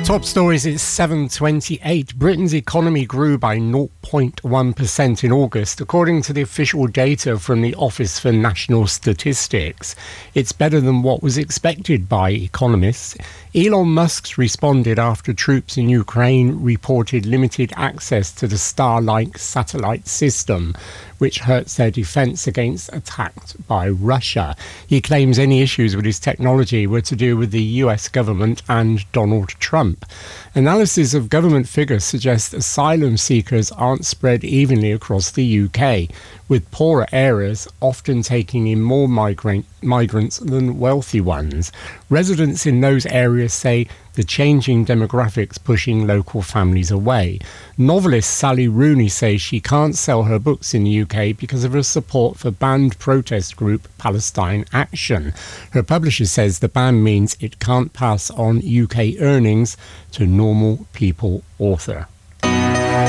Top stories, it's 7:28. Britain's economy grew by 0.1% in August, according to the official data from the Office for National Statistics. It's better than what was expected by economists. Elon Musk's responded after troops in Ukraine reported limited access to the Starlink satellite system, which hurts their defence against attacks by Russia. He claims any issues with his technology were to do with the US government and Donald Trump. Analysis of government figures suggests asylum seekers aren't spread evenly across the UK, with poorer areas often taking in more migrants than wealthy ones. Residents in those areas say the changing demographics pushing local families away. Novelist Sally Rooney says she can't sell her books in the UK because of her support for banned protest group Palestine Action. Her publisher says the ban means it can't pass on UK earnings to normal people author.